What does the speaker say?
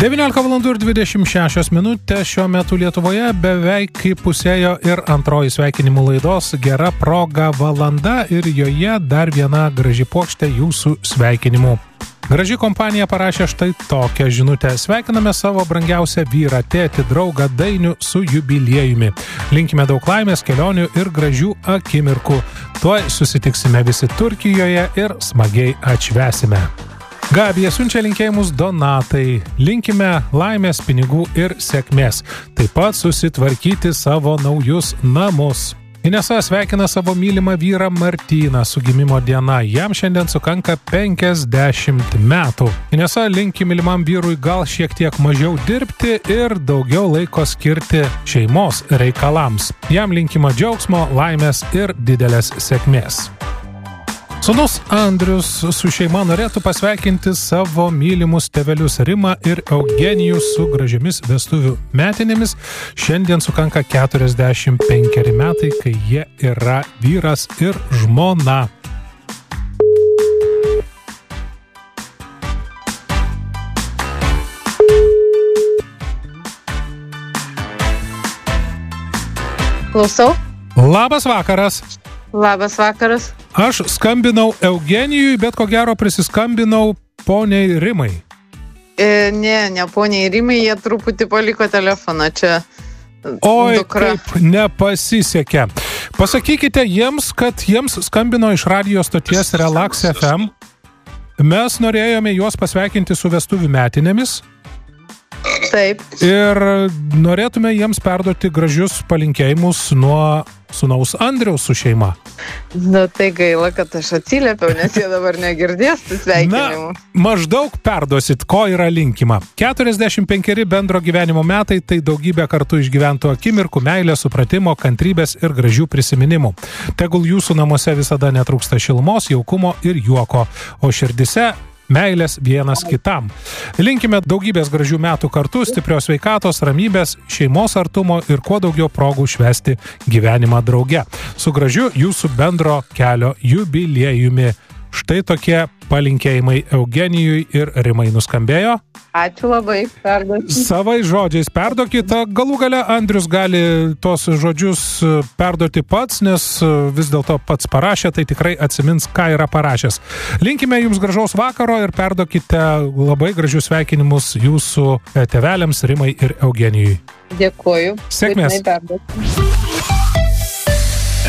19:26 šiuo metu Lietuvoje beveik pusėjo ir antroji sveikinimų laidos Gera proga valanda ir joje dar viena graži puokštė jūsų sveikinimų. Graži kompanija parašė štai tokią žinutę. Sveikiname savo brangiausią vyrą, tėtį, draugą Dainių su jubiliejumi. Linkime daug laimės, kelionių ir gražių akimirkų. Tuoj susitiksime visi Turkijoje ir smagiai atšvęsime. Gabija siunčia linkėjimus Donatai. Linkime laimės, pinigų ir sėkmės. Taip pat susitvarkyti savo naujus namus. Inesa sveikina savo mylimą vyrą Martyną su gimimo diena. Jam šiandien sukanka 50 metų. Inesa linki mylimam vyrui gal šiek tiek mažiau dirbti ir daugiau laiko skirti šeimos reikalams. Jam linkima džiaugsmo, laimės ir didelės sėkmės. Sūnus Andrius su šeima norėtų pasveikinti savo mylimus tėvelius Rimą ir Eugenijų su gražiomis vestuvių metinėmis. Šiandien sukanka 45 metai, kai jie yra vyras ir žmona. Klausau. Labas vakaras. Labas vakaras. Aš skambinau Eugenijui, bet ko gero prisiskambinau poniai Rimai. Ne poniai Rimai, jie truputį paliko telefoną čia. Oi, dukra. kaip nepasisekė. Pasakykite jiems, kad jiems skambino iš radijo stoties Relax FM. Mes norėjome juos pasveikinti su vestuvių metinėmis. Taip. Ir norėtume jiems perduoti gražius palinkėjimus nuo sūnaus Andriaus su šeima. Na, tai gaila, kad aš atsiliepiau, nes jie dabar negirdės tų sveikinimų. Maždaug perduosit, ko yra linkima. 45 bendro gyvenimo metai, tai daugybė kartų išgyventų akimirkų, meilės, supratimo, kantrybės ir gražių prisiminimų. Tegul jūsų namuose visada netrūksta šilumos, jaukumo ir juoko, o širdise meilės vienas kitam. Linkime daugybės gražių metų kartu, stiprios sveikatos, ramybės, šeimos artumo ir kuo daugiau progų švęsti gyvenimą drauge. Su gražiu jūsų bendro kelio jubiliejumi. Štai tokie palinkėjimai Eugenijui ir Rimai nuskambėjo. Ačiū labai, perduosiu. Savai žodžiais perduokite. Galų gale Andrius gali tos žodžius perduoti pats, nes vis dėlto pats parašė, tai tikrai atsimins, ką yra parašęs. Linkime jums gražaus vakaro ir perduokite labai gražius sveikinimus jūsų tėveliams Rimai ir Eugenijui. Dėkuoju. Sėkmės. Būtinai perduosiu.